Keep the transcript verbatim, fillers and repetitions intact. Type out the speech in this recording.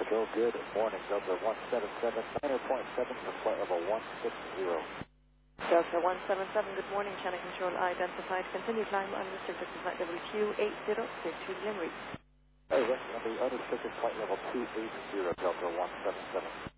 Go good morning, Delta one seven seven, niner point seven for flight level one six zero. Delta one seven seven, good morning, channel control identified. Continue climb unrestricted to flight W Q eight zero six two Lima. Hey, West, on the unrestricted flight level two eight zero, Delta one seven seven.